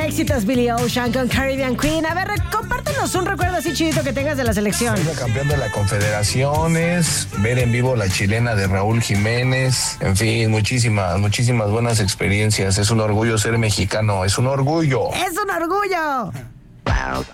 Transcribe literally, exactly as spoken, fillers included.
éxitos, Billy Ocean con Caribbean Queen. A ver, compártenos un recuerdo así chidito que tengas de la selección. Ser campeón de la Confederaciones, ver en vivo la chilena de Raúl Jiménez, en fin, muchísimas, muchísimas buenas experiencias. Es un orgullo ser mexicano, es un orgullo. ¡Es un orgullo!